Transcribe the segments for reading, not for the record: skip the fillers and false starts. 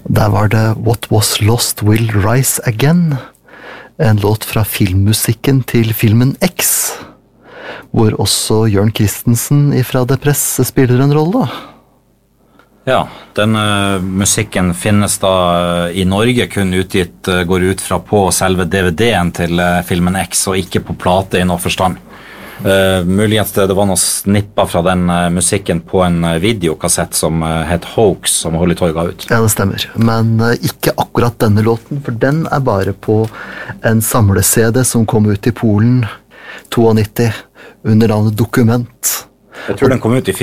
Der var det What Was Lost Will Rise Again, en låt fra filmmusikken til filmen X, hvor også Jørn Christensen fra The Press spiller en rolle. Ja, den musikken finnes da i Norge kun utgitt, går ut fra på selve DVD-en til filmen X, og ikke på plate i noe forstand. Muligens det var noen snipper fra den musikken på en videokassett som het Hoax, som Holly Toy ga ut. Ja, det stemmer, men ikke akkurat denne låten, for den bare på en samle-CD som kom ut i Polen 92 under navnet Dokument. Jeg tror den kom ut i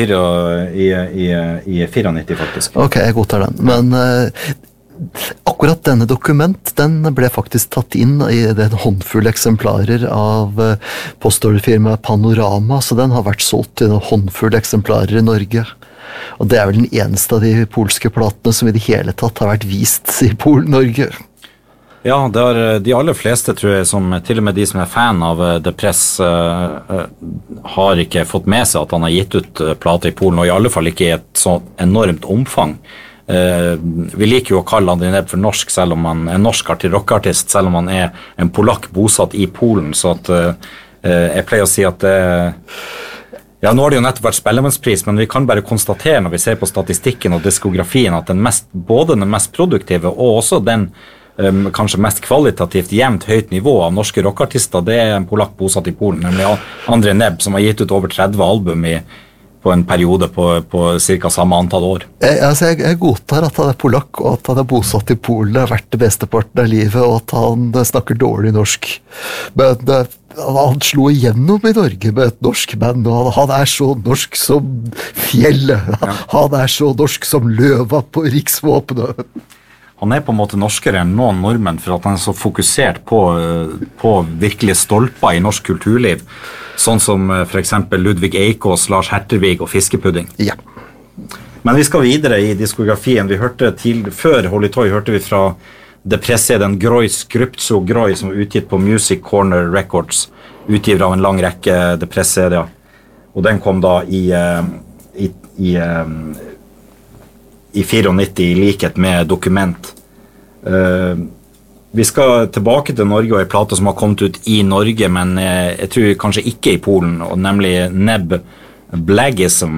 94 faktisk. Ok, jeg godtar den, men akkurat denne Dokument, den ble faktisk tatt inn i en håndfull eksemplarer av postorderfirmaet Panorama, så den har vært solgt til en håndfull eksemplarer i Norge. Og det vel den eneste av de polske platene som i det hele tatt har vært vist i Norge. Ja, det de aller fleste, tror jeg, som til og med de som fan av The Press, har ikke fått med seg at han har gitt ut plate i Polen, og i alle fall ikke i et så enormt omfang. Vi liker jo å kalle André Nebb for norsk, selv om han norsk rockartist, selv om han en polakk bosatt i Polen, så at jeg pleier å si at ja, nå har det jo nettopp vært Spellemannspris, men vi kan bare konstatere når vi ser på statistikken og diskografien at både den mest produktive og også den kanskje mest kvalitativt jevnt høyt nivå av norske rockartister, det en polakk bosatt i Polen, nemlig André Nebb, som har gitt ut over 30 album på en periode på cirka samme antall år. Jeg godtar at han polakk, og at han bosatt i Polen har vært det beste parten av livet, og at han snakker dårlig norsk. Men han slo igjennom i Norge med et norsk band, og han så norsk som fjellet. Han så norsk som løva på riksvåpenet. Han på en måte norskere enn noen nordmenn for at han så fokusert på virkelige stolper i norsk kulturliv, sånn som for eksempel Ludvig Eikås, Lars Hertervig og Fiskepudding. Ja. Men vi skal videre i diskografien. Før Holly Toy hørte vi fra The Press den Grois Skruptso Groi, som var utgitt på Music Corner Records, utgiver av en lang rekke The Press-serier. Og den kom da i 94 i likhet med Dokument. Vi skal tilbake til Norge og en plate som har kommet ut i Norge, men jeg tror kanskje ikke i Polen, og nemlig Nebb Blaggism.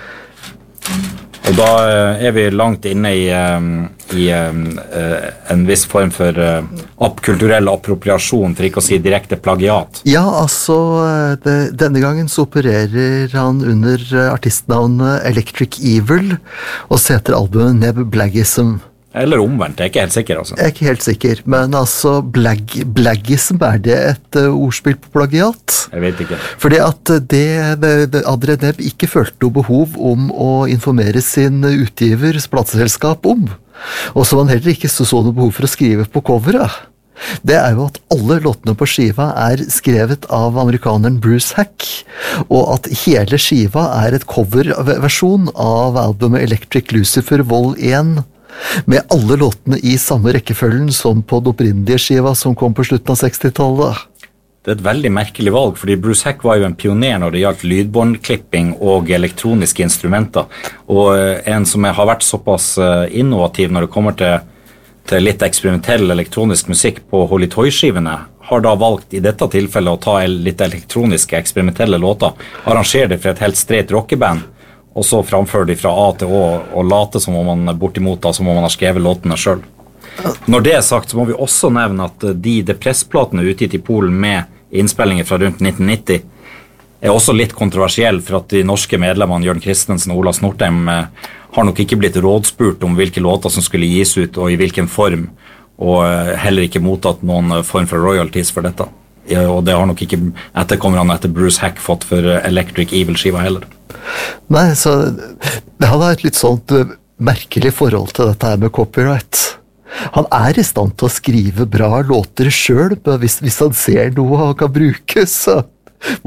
Og da vi langt inne i en viss form for kulturell appropriasjon, for ikke å si direkte plagiat. Ja, altså, denne gangen så opererer han under artistnavnet Electric Evil, og setter albumet Nebb Blaggism. Eller omvendt, jeg ikke helt sikker. Altså. Jeg ikke helt sikker, men altså, blaggism, det et ordspill på plagiat? Jeg vet ikke. Fordi at André Nebb ikke følte noe behov om å informere sin utgivers plateselskap om, og så han heller ikke så noe behov for å skrive på coveret. Det jo at alle låtene på skiva skrevet av amerikaneren Bruce Hack, og at hele skiva et coverversjon av albumet Electric Lucifer Vol. 1, med alle låtene i samme rekkefølgen som på den opprinnelige skiva som kom på slutten av 60-tallet. Det et veldig merkelig valg, fordi Bruce Hack var jo en pioner når det gjaldt lydbåndklipping og elektroniske instrumenter, og en som har vært såpass innovativ når det kommer til litt eksperimentell elektronisk musikk på Holly Toy-skivene, har da valgt i dette tilfellet å ta litt elektroniske eksperimentelle låter, arrangere det for et helt straight rockeband, og så framfører de fra A til Å og late som om man bortimot da, som om man har skrevet låtene selv. Når det sagt, så må vi også nevne at de Press-platene utgitt i Polen med innspillinger fra rundt 1990 også litt kontroversiell, for at de norske medlemmene Jørn Christensen og Ola Snortheim har nok ikke blitt rådspurt om hvilke låter som skulle gis ut og i hvilken form, og heller ikke mottatt noen form for royalties for dette. Og det har nok ikke etterkommerne etter Bruce Hack fått for Electric Evil-skiva heller. Nei, så det hadde et litt sånt merkelig forhold til dette her med copyright. Han i stand til å skrive bra låter selv, hvis han ser noe han kan bruke, så